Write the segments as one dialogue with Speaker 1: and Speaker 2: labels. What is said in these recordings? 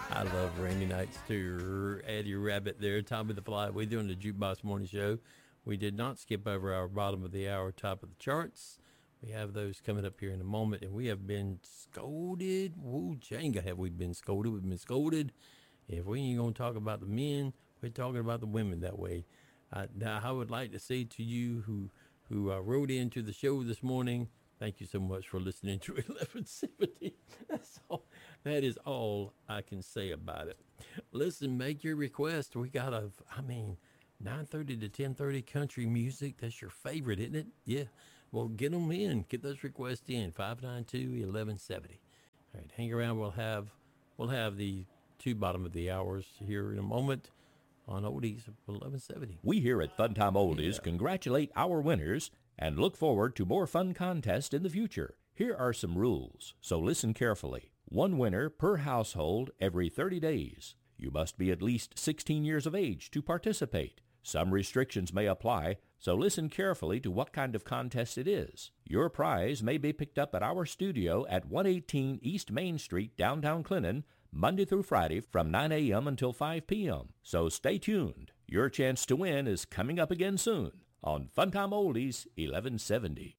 Speaker 1: I love rainy nights too. Eddie Rabbit there, Tommy the Fly. We're doing the Jukebox Morning Show. We did not skip over our bottom of the hour, top of the charts. We have those coming up here in a moment, and we have been scolded. Woo Jenga, have we been scolded? We've been scolded. If we ain't going to talk about the men, we're talking about the women that way. Now, I would like to say to you who wrote into the show this morning, thank you so much for listening to 1170. That is all I can say about it. Listen, make your request. We got 9:30 to 10:30 country music. That's your favorite, isn't it? Yeah. Well, get them in. Get those requests in. 592-1170. All right, hang around. We'll have the two bottom of the hours here in a moment on Oldies 1170.
Speaker 2: We here at Funtime Oldies congratulate our winners and look forward to more fun contests in the future. Here are some rules, so listen carefully. One winner per household every 30 days. You must be at least 16 years of age to participate. Some restrictions may apply, so listen carefully to what kind of contest it is. Your prize may be picked up at our studio at 118 East Main Street, downtown Clinton, Monday through Friday from 9 a.m. until 5 p.m. So stay tuned. Your chance to win is coming up again soon on Funtime Oldies 1170.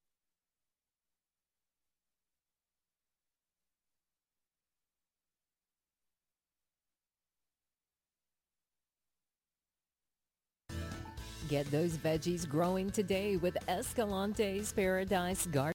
Speaker 3: Get those veggies growing today with Escalante's Paradise Garden.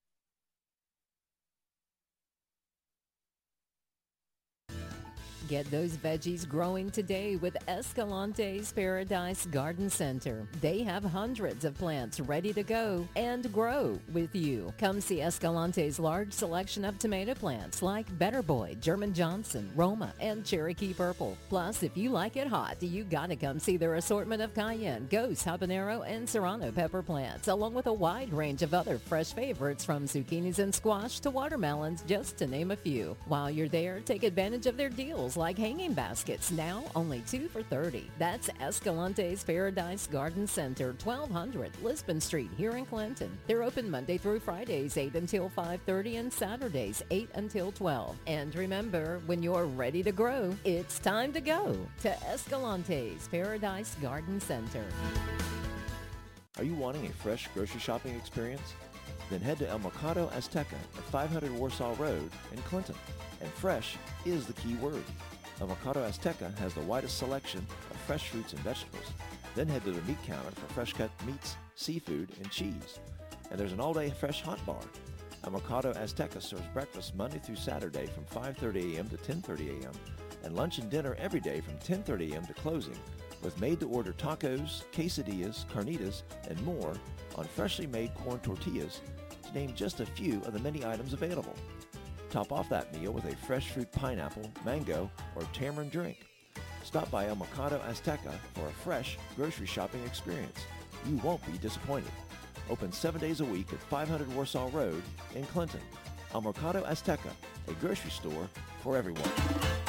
Speaker 3: Get those veggies growing today with Escalante's Paradise Garden Center. They have hundreds of plants ready to go and grow with you. Come see Escalante's large selection of tomato plants like Better Boy, German Johnson, Roma, and Cherokee Purple. Plus, if you like it hot, you gotta come see their assortment of cayenne, ghost, habanero, and serrano pepper plants, along with a wide range of other fresh favorites from zucchinis and squash to watermelons, just to name a few. While you're there, take advantage of their deals like hanging baskets, now only 2 for $30. That's Escalante's Paradise Garden Center, 1200 Lisbon Street here in Clinton. They're open Monday through Fridays, 8 until 5:30, and Saturdays, 8 until 12. And remember, when you're ready to grow, it's time to go to Escalante's Paradise Garden Center.
Speaker 4: Are you wanting a fresh grocery shopping experience? Then head to El Mercado Azteca at 500 Warsaw Road in Clinton. And fresh is the key word. El Mercado Azteca has the widest selection of fresh fruits and vegetables. Then head to the meat counter for fresh cut meats, seafood, and cheese. And there's an all-day fresh hot bar. El Mercado Azteca serves breakfast Monday through Saturday from 5:30 a.m. to 10:30 a.m. and lunch and dinner every day from 10:30 a.m. to closing, with made-to-order tacos, quesadillas, carnitas, and more on freshly made corn tortillas, to name just a few of the many items available. Top off that meal with a fresh fruit pineapple, mango, or tamarind drink. Stop by El Mercado Azteca for a fresh grocery shopping experience. You won't be disappointed. Open 7 days a week at 500 Warsaw Road in Clinton. El Mercado Azteca, a grocery store for everyone.